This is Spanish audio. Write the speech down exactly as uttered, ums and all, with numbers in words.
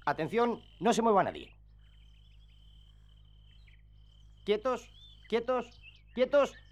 Atención, no se mueva nadie. Quietos, quietos, quietos.